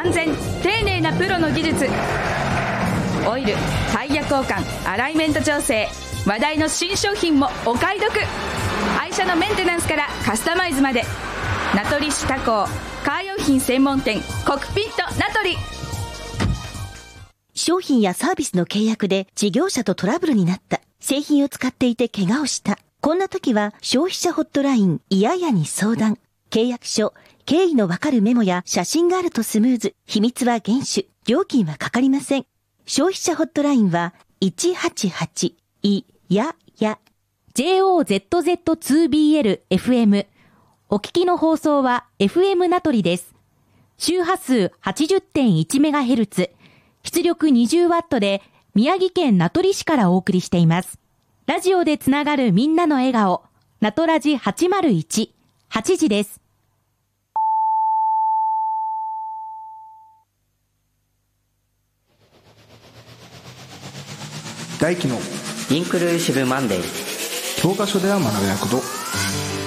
安全丁寧なプロの技術、オイル、タイヤ交換、アライメント調整、話題の新商品もお買い得。愛車のメンテナンスからカスタマイズまで、名取市他工カー用品専門店コクピット名取。 商品やサービスの契約で事業者とトラブルになった。製品を使っていて怪我をした。こんな時は消費者ホットラインいややに相談。契約書、経緯のわかるメモや写真があるとスムーズ。秘密は厳守。料金はかかりません。消費者ホットラインは188いやや。 JOZZ2BL FM。お聞きの放送は FM 名取です。周波数 80.1MHz、出力 20W で宮城県名取市からお送りしています。ラジオでつながるみんなの笑顔、名取ラジ801、8時です。 大輝のインクルーシブマンデー。 教科書では学べないこと、